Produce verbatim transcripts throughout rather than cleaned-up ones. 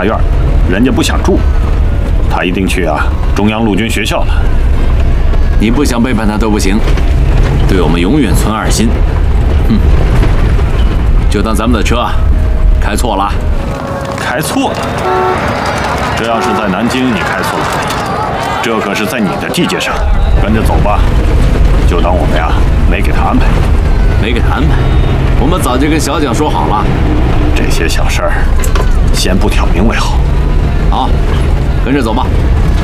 大院，人家不想住，他一定去啊中央陆军学校了。 你不想背叛他都不行，对我们永远存二心。哼，就当咱们的车开错了。 开错了？这要是在南京，你开错了，这可是在你的地界上。跟着走吧，就当我们呀没给他安排。 没给他安排？我们早就跟小蒋说好了， 这些小事儿，先不挑明为好。 好，跟着走吧。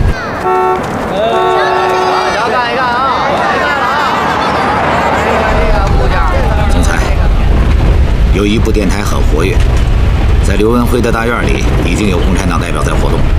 小干一干啊！干了啊！这个物件。 总裁，有一部电台很活跃，在刘文辉的大院里已经有共产党代表在活动。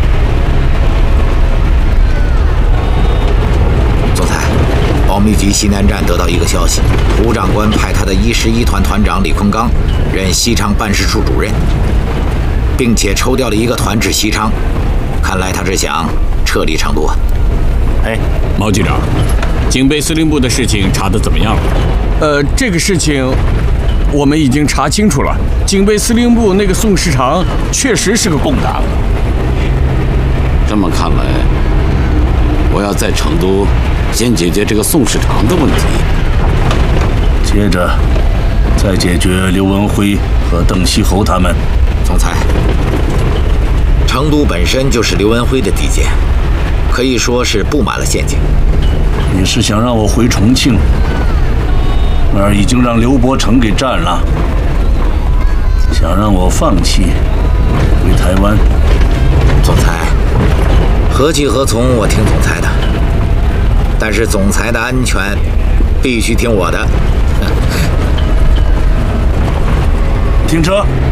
总裁，保密局西南站得到一个消息，胡长官派他的一十一团团长李坤刚任西昌办事处主任，并且抽调了一个团至西昌，看来他是想撤离成都啊。 哎，毛局长，警备司令部的事情查得怎么样了？ 呃，这个事情我们已经查清楚了。警备司令部那个宋世长确实是个共党。 这么看来，我要在成都先解决这个宋世长的问题， 接着再解决刘文辉和邓锡侯他们。 总裁，成都本身就是刘文辉的地界，可以说是布满了陷阱。 你是想让我回重庆，那儿已经让刘伯承给占了，想让我放弃回台湾？ 总裁，何去何从我听总裁的，但是总裁的安全必须听我的。 停车！